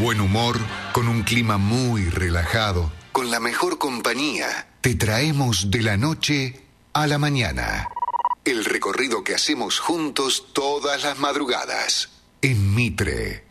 buen humor, con un clima muy relajado, con la mejor compañía. Te traemos de la noche a la mañana. El recorrido que hacemos juntos todas las madrugadas. En Mitre.